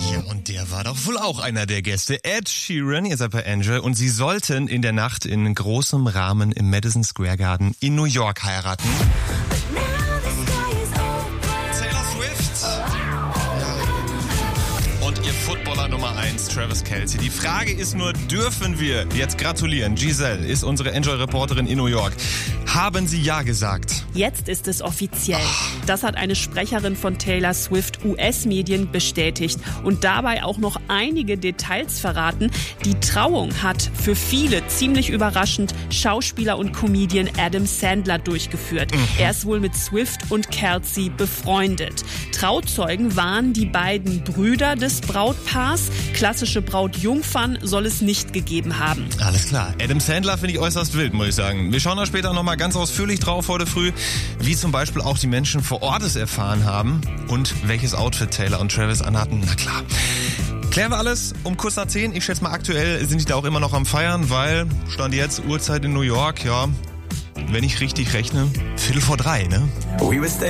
Ja, und der war doch wohl auch einer der Gäste. Ed Sheeran, ihr seid bei Angel, und sie sollten in der Nacht in großem Rahmen im Madison Square Garden in New York heiraten. Taylor Swift und ihr Footballer Nummer 1, Travis Kelce. Die Frage ist nur, dürfen wir jetzt gratulieren? Giselle ist unsere Angel-Reporterin in New York. Haben Sie ja gesagt? Jetzt ist es offiziell. Das hat eine Sprecherin von Taylor Swift US-Medien bestätigt und dabei auch noch einige Details verraten. Die Trauung hat für viele ziemlich überraschend Schauspieler und Comedian Adam Sandler durchgeführt. Er ist wohl mit Swift und Kelce befreundet. Trauzeugen waren die beiden Brüder des Brautpaars. Klassische Brautjungfern soll es nicht gegeben haben. Alles klar. Adam Sandler finde ich äußerst wild, muss ich sagen. Wir schauen da später nochmal ganz ausführlich drauf heute früh, wie zum Beispiel auch die Menschen vor Ort es erfahren haben und welches Outfit Taylor und Travis anhatten. Na klar. Klären wir alles um kurz nach 10. Ich schätze mal, aktuell sind die da auch immer noch am Feiern, weil Stand jetzt Uhrzeit in New York, ja, wenn ich richtig rechne, 2:45, ne? We were staying